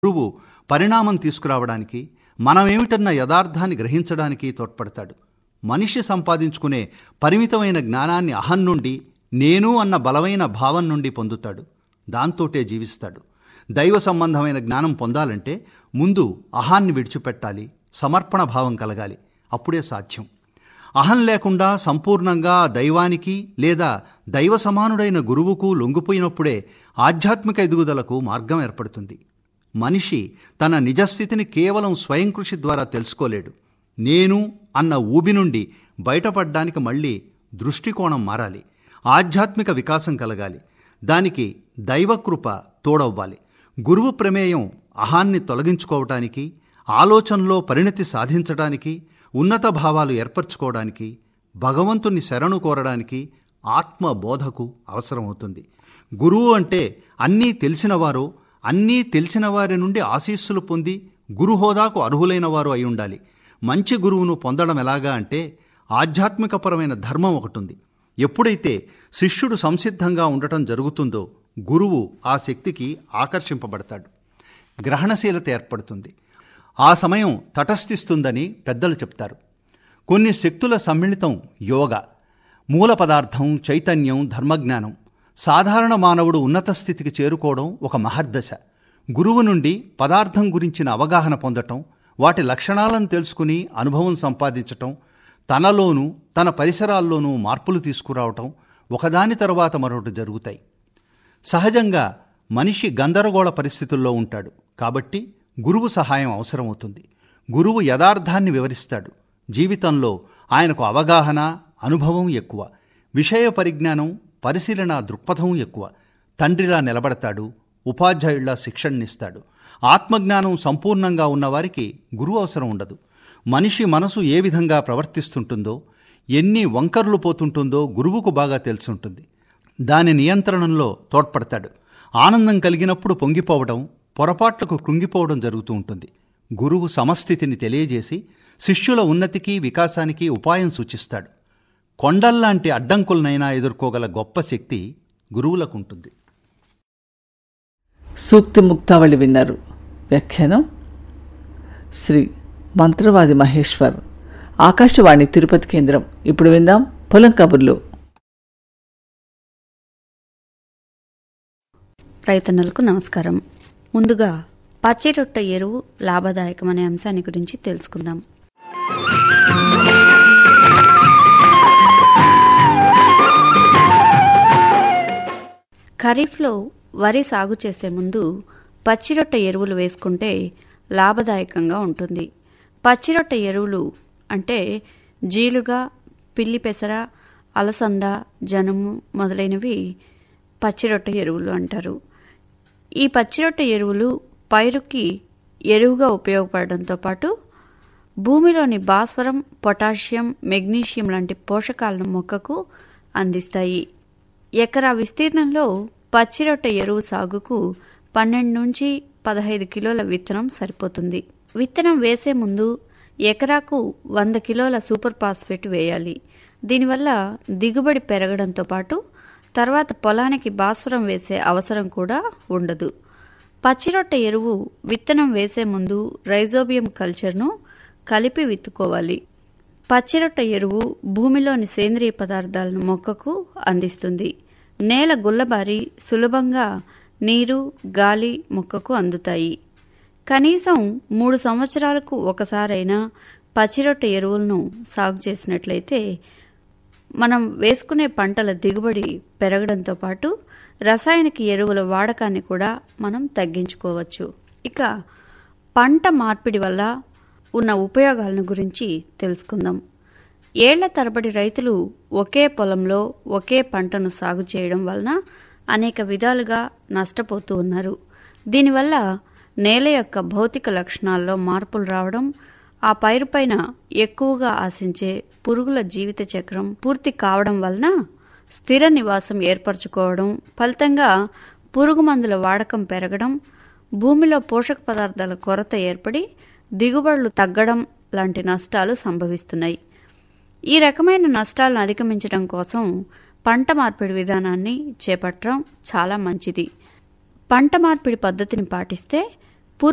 గురువు పరిణామం తీసుకురావడానికి, మనమేమిటన్న యథార్థాన్ని గ్రహించడానికి తోడ్పడతాడు. మనిషి సంపాదించుకునే పరిమితమైన జ్ఞానాన్ని అహం నుండి, నేను అన్న బలమైన భావం నుండి పొందుతాడు. దాంతోటే జీవిస్తాడు. దైవ సంబంధమైన జ్ఞానం పొందాలంటే ముందు అహాన్ని విడిచిపెట్టాలి, సమర్పణ భావం కలగాలి. అప్పుడే సాధ్యం. అహం లేకుండా సంపూర్ణంగా దైవానికి లేదా దైవ సమానుడైన గురువుకు లొంగిపోయినప్పుడే ఆధ్యాత్మిక ఎదుగుదలకు మార్గం ఏర్పడుతుంది. మనిషి తన నిజస్థితిని కేవలం స్వయం కృషి ద్వారా తెలుసుకోలేడు. నేను అన్న ఊబి నుండి బయటపడ్డానికి మళ్ళీ దృష్టికోణం మారాలి. ఆధ్యాత్మిక వికాసం కలగాలి. దానికి దైవకృప తోడవ్వాలి. గురువు ప్రమేయం అహాన్ని తొలగించుకోవటానికి, ఆలోచనలో పరిణతి సాధించడానికి, ఉన్నత భావాలు ఏర్పరచుకోవడానికి, భగవంతుని శరణు కోరడానికి ఆత్మబోధకు అవసరమవుతుంది. గురువు అంటే అన్నీ తెలిసినవారు, అన్నీ తెలిసిన వారి నుండి ఆశీస్సులు పొంది గురు హోదాకు అర్హులైన వారు అయి ఉండాలి. మంచి గురువును పొందడం ఎలాగా అంటే ఆధ్యాత్మికపరమైన ధర్మం ఒకటుంది. ఎప్పుడైతే శిష్యుడు సంసిద్ధంగా ఉండటం జరుగుతుందో గురువు ఆ శక్తికి ఆకర్షింపబడతాడు. గ్రహణశీలత ఏర్పడుతుంది. ఆ సమయం తటస్థిస్తుందని పెద్దలు చెప్తారు. కొన్ని శక్తుల సమ్మిళితం యోగ. మూల పదార్థం, చైతన్యం, ధర్మజ్ఞానం. సాధారణ మానవుడు ఉన్నత స్థితికి చేరుకోవడం ఒక మహర్దశ. గురువు నుండి పదార్థం గురించిన అవగాహన పొందటం, వాటి లక్షణాలను తెలుసుకుని అనుభవం సంపాదించటం, తనలోనూ తన పరిసరాల్లోనూ మార్పులు తీసుకురావటం ఒకదాని తర్వాత మరొకటి జరుగుతాయి. సహజంగా మనిషి గందరగోళ పరిస్థితుల్లో ఉంటాడు. కాబట్టి గురువు సహాయం అవసరమవుతుంది. గురువు యథార్థాన్ని వివరిస్తాడు. జీవితంలో ఆయనకు అవగాహన, అనుభవం ఎక్కువ. విషయ పరిజ్ఞానం, పరిశీలన దృక్పథం ఎక్కువ. తండ్రిలా నిలబడతాడు. ఉపాధ్యాయుల్లా శిక్షణనిస్తాడు. ఆత్మజ్ఞానం సంపూర్ణంగా ఉన్నవారికి గురువు అవసరం ఉండదు. మనిషి మనసు ఏ విధంగా ప్రవర్తిస్తుంటుందో, ఎన్ని వంకర్లు పోతుంటుందో గురువుకు బాగా తెలుసుంటుంది. దాని నియంత్రణలో తోడ్పడతాడు. ఆనందం కలిగినప్పుడు పొంగిపోవడం, పొరపాట్లకు కృంగిపోవడం జరుగుతూ ఉంటుంది. గురువు సమస్థితిని తెలియజేసి శిష్యుల ఉన్నతికి, వికాసానికి ఉపాయం సూచిస్తాడు. కొండల్లాంటి అడ్డంకులనైనా ఎదుర్కోగల గొప్ప శక్తి గురువులకుంటుంది. సూక్తి ముక్తావళి విన్నారు. వ్యాఖ్యానం శ్రీ మంత్రవాది మహేశ్వర్. ఆకాశవాణి తిరుపతి కేంద్రం. ఇప్పుడు విందాం పొలం కబుర్లు. రైతన్నలకు నమస్కారం. ముందుగా పచ్చిరొట్ట ఎరువు లాభదాయకం అనే అంశాన్ని గురించి తెలుసుకుందాం. ఖరీఫ్లో వరి సాగు చేసే ముందు పచ్చిరొట్ట ఎరువులు వేసుకుంటే లాభదాయకంగా ఉంటుంది. పచ్చిరొట్ట ఎరువులు అంటే జీలుగా, పిల్లి పెసర, అలసంద, జనుము మొదలైనవి పచ్చిరొట్ట ఎరువులు అంటారు. ఈ పచ్చిరొట్ట ఎరువులు పైరుకి ఎరువుగా ఉపయోగపడడంతో పాటు భూమిలోని భాస్వరం, పొటాషియం, మెగ్నీషియం లాంటి పోషకాలను మొక్కకు అందిస్తాయి. ఎకరా విస్తీర్ణంలో పచ్చిరొట్ట ఎరువు సాగుకు 12 నుంచి 15 కిలోల విత్తనం సరిపోతుంది. విత్తనం వేసే ముందు ఎకరాకు 100 కిలోల సూపర్ ఫాస్ఫేట్ వేయాలి. దీనివల్ల దిగుబడి పెరగడంతో పాటు తర్వాత పొలానికి భాస్వరం వేసే అవసరం కూడా ఉండదు. పచ్చిరొట్ట ఎరువు విత్తనం వేసే ముందు రైజోబియం కల్చర్ను కలిపి విత్తుకోవాలి. పచ్చిరొట్ట ఎరువు భూమిలోని సేంద్రియ పదార్థాలను మొక్కకు అందిస్తుంది. నేల గుల్లబారి సులభంగా నీరు, గాలి మొక్కకు అందుతాయి. కనీసం 3 సంవత్సరాలకు ఒకసారైనా పచ్చిరొట్ట ఎరువులను సాగు చేసినట్లయితే మనం వేసుకునే పంటల దిగుబడి పెరగడంతో పాటు రసాయనిక ఎరువుల వాడకాన్ని కూడా మనం తగ్గించుకోవచ్చు. ఇక పంట మార్పిడి వల్ల ఉన్న ఉపయోగాలను గురించి తెలుసుకుందాం. ఏళ్ల తరబడి రైతులు ఒకే పొలంలో ఒకే పంటను సాగు చేయడం వలన అనేక విధాలుగా నష్టపోతూ ఉన్నారు. దీనివల్ల నేల యొక్క భౌతిక లక్షణాల్లో మార్పులు రావడం, ఆ పైరుపైన ఎక్కువగా ఆశించే పురుగుల జీవిత చక్రం పూర్తి కావడం వలన స్థిర నివాసం ఏర్పరచుకోవడం, ఫలితంగా పురుగు మందుల వాడకం పెరగడం, భూమిలో పోషక పదార్థాల కొరత ఏర్పడి దిగుబడులు తగ్గడం లాంటి నష్టాలు సంభవిస్తున్నాయి. ఈ రకమైన నష్టాలను అధిగమించడం కోసం పంట మార్పిడి విధానాన్ని చేపట్టడం చాలా మంచిది. పంట మార్పిడి పద్ధతిని పాటిస్తే